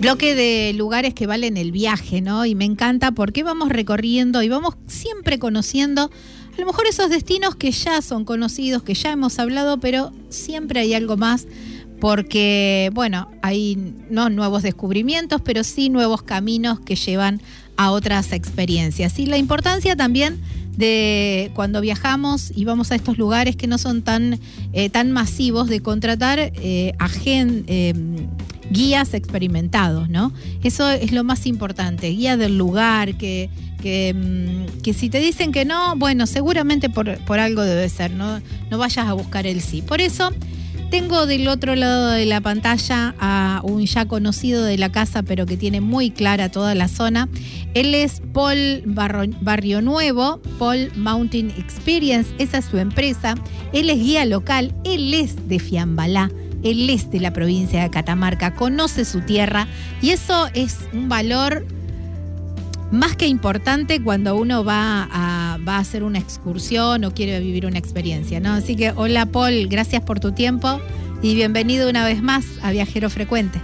Bloque de lugares que valen el viaje, ¿no? Y me encanta porque vamos recorriendo y vamos siempre conociendo a lo mejor esos destinos que ya son conocidos, que ya hemos hablado, pero siempre hay algo más porque, bueno, hay no nuevos descubrimientos, pero sí nuevos caminos que llevan a otras experiencias. Y la importancia también de cuando viajamos y vamos a estos lugares que no son tan masivos, de contratar guías experimentados, ¿no? Eso es lo más importante, guía del lugar, que si te dicen que no, bueno, seguramente por algo debe ser, no vayas a buscar el sí. Por eso tengo del otro lado de la pantalla a un ya conocido de la casa, pero que tiene muy clara toda la zona. Él es Paul Barrio Nuevo, Paul Mountain Experience, esa es su empresa. Él es guía local, él es de Fiambalá. Él es de la provincia de Catamarca, conoce su tierra y eso es un valor más que importante cuando uno va a hacer una excursión o quiere vivir una experiencia, ¿no? Así que hola Paul, gracias por tu tiempo y bienvenido una vez más a Viajero Frecuente.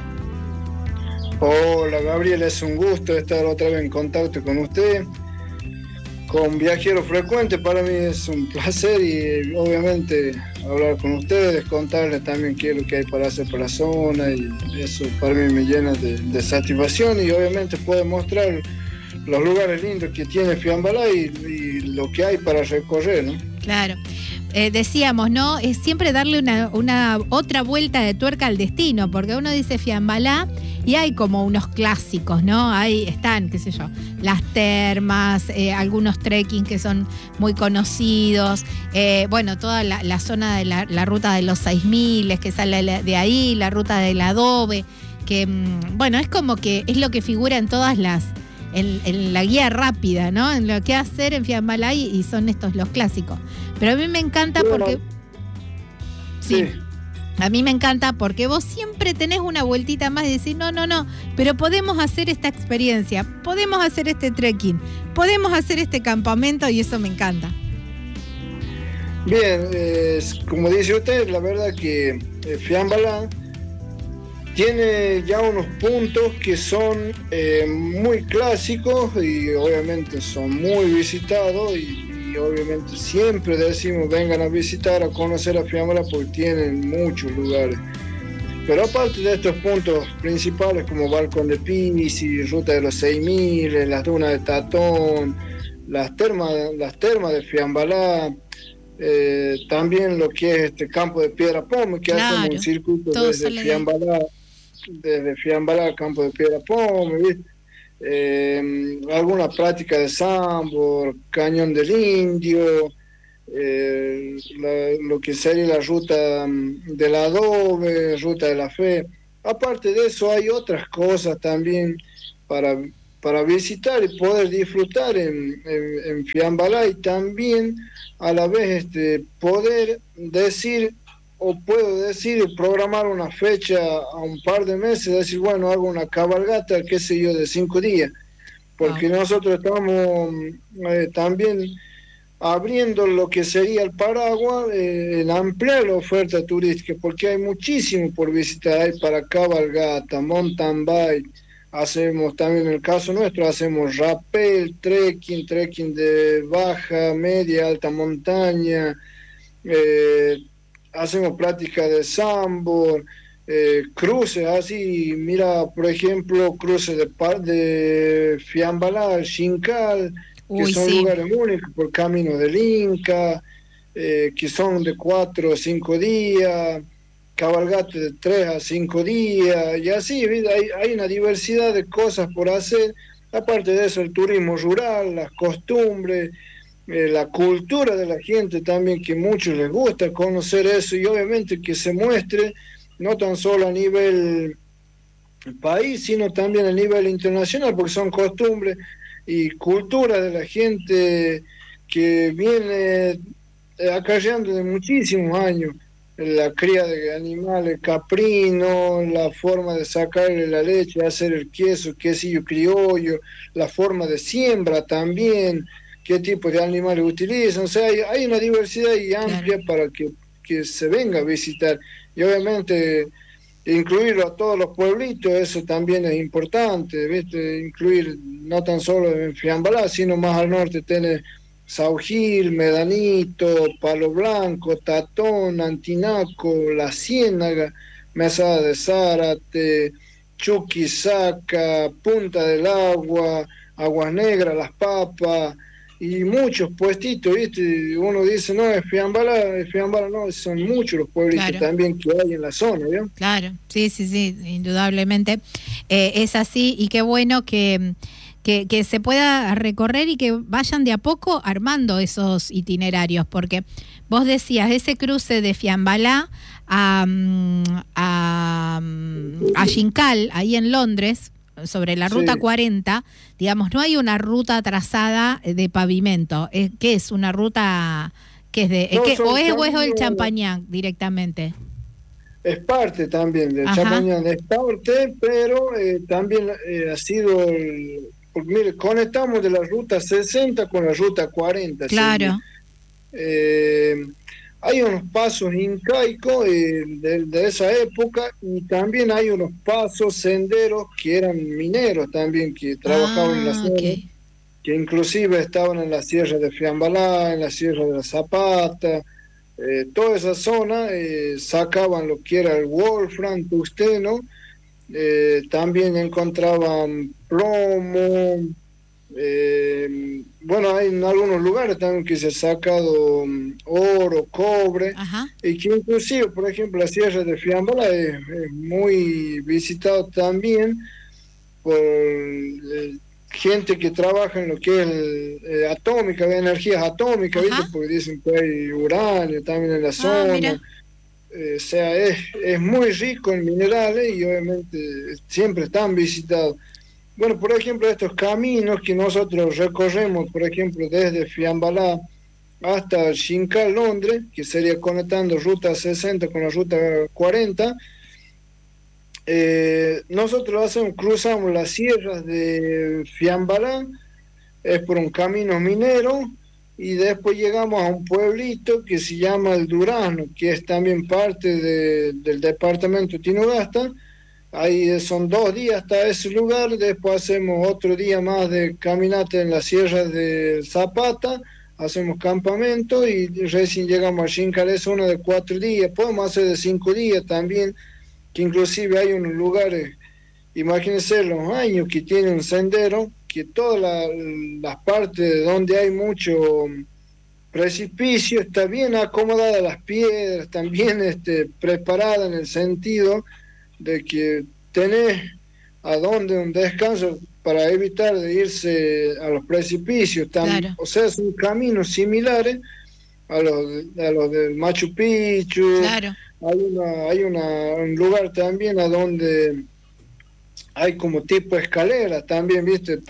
Hola Gabriela, es un gusto estar otra vez en contacto con usted. Con Viajero Frecuente para mí es un placer y obviamente hablar con ustedes, contarles también qué es lo que hay para hacer por la zona y eso para mí me llena de satisfacción y obviamente puedo mostrar los lugares lindos que tiene Fiambalá y lo que hay para recorrer, ¿no? Claro. Decíamos, ¿no? Es siempre darle una otra vuelta de tuerca al destino, porque uno dice Fiambalá y hay como unos clásicos, ¿no? Ahí están, qué sé yo, las termas, algunos trekking que son muy conocidos, bueno, toda la zona de la ruta de los 6000 que sale de ahí, la ruta del adobe, que, bueno, es como que es lo que figura en todas en la guía rápida, ¿no? En lo que hacer en Fiambalá y son estos los clásicos. Pero a mí me encanta porque... Sí. A mí me encanta porque vos siempre tenés una vueltita más y decís, no, pero podemos hacer esta experiencia, podemos hacer este trekking, podemos hacer este campamento y eso me encanta. Bien, como dice usted, la verdad que Fiambalá tiene ya unos puntos que son muy clásicos y obviamente son muy visitados y obviamente siempre decimos vengan a visitar, a conocer a Fiambalá porque tienen muchos lugares. Pero aparte de estos puntos principales como Balcón de Pisi, Ruta de los 6000, las dunas de Tatón, las termas de Fiambalá, también lo que es este campo de Piedra Pome, que hacemos un circuito desde Fiambalá al campo de Piedra Pome, ¿viste? Alguna práctica de sambor, Cañón del Indio, lo que sería la ruta del adobe, ruta de la fe. Aparte de eso hay otras cosas también para visitar y poder disfrutar en Fiambalá y también a la vez poder decir o puedo decir, programar una fecha a un par de meses, decir, bueno, hago una cabalgata, qué sé yo, de 5 días, porque nosotros estamos también abriendo lo que sería el paraguas, el ampliar la oferta turística, porque hay muchísimo por visitar, hay para cabalgata, mountain bike, hacemos también en el caso nuestro, hacemos rappel, trekking de baja, media, alta montaña, hacemos práctica de sambor, cruces así, mira, por ejemplo, cruces de Fiambalá al Xincal, que son lugares únicos por camino del Inca, que son de 4 o 5 días, cabalgate de 3 a 5 días, y así, hay una diversidad de cosas por hacer. Aparte de eso, el turismo rural, las costumbres, la cultura de la gente también, que a muchos les gusta conocer eso y obviamente que se muestre no tan solo a nivel país, sino también a nivel internacional, porque son costumbres y cultura de la gente que viene acarreando de muchísimos años, la cría de animales caprinos, la forma de sacarle la leche, hacer el quesillo criollo, la forma de siembra también, qué tipo de animales utilizan, o sea, hay una diversidad y amplia para que se venga a visitar. Y obviamente incluirlo a todos los pueblitos, eso también es importante, ¿viste? Incluir no tan solo en Fiambalá, sino más al norte tenés Saugil, Medanito, Palo Blanco, Tatón, Antinaco, La Ciénaga, Mesada de Zárate, Chuquisaca, Punta del Agua, Aguas Negras, Las Papas, y muchos puestitos, ¿viste? Uno dice, no, es Fiambalá, no, son muchos los pueblitos también que hay en la zona, ¿no? Claro, sí, indudablemente. Es así, y qué bueno que se pueda recorrer y que vayan de a poco armando esos itinerarios, porque vos decías, ese cruce de Fiambalá a Xincal, ahí en Londres, sobre la ruta 40, digamos, no hay una ruta trazada de pavimento. ¿Qué es? ¿Una ruta que es de o es el Champañán directamente? Es parte también del Champañán, es parte, pero también ha sido porque mire, conectamos de la ruta 60 con la ruta 40. Claro. Hay unos pasos incaicos de esa época, y también hay unos pasos senderos que eran mineros también, que trabajaban en la zona, que inclusive estaban en la sierra de Fiambalá, en la sierra de la Zapata, toda esa zona sacaban lo que era el wolfram, tungsteno, también encontraban plomo, bueno, hay en algunos lugares también que se ha sacado oro, cobre, y que inclusive, por ejemplo, la sierra de Fiambalá es muy visitado también por gente que trabaja en lo que es atómica, de energías atómicas, ¿viste? Porque dicen que hay uranio también en la zona. O sea, es muy rico en minerales y obviamente siempre están visitados. Bueno, por ejemplo, estos caminos que nosotros recorremos, por ejemplo, desde Fiambalá hasta Xincal, Londres, que sería conectando ruta 60 con la ruta 40, nosotros cruzamos las sierras de Fiambalá, es por un camino minero, y después llegamos a un pueblito que se llama El Durazno, que es también parte del departamento de Tinogasta. Ahí son 2 días hasta ese lugar, después hacemos otro día más de caminata en la sierra de Zapata, hacemos campamento y recién llegamos a Xincal. Es una de 4 días, podemos hacer de 5 días también, que inclusive hay unos lugares, imagínense los años que tiene un sendero, que todas las partes donde hay mucho precipicio está bien acomodada, las piedras, también preparadas en el sentido de que tenés a dónde un descanso para evitar de irse a los precipicios. O sea, son caminos similares a los del Machu Picchu. Hay un lugar también a donde hay como tipo escalera también, ¿viste?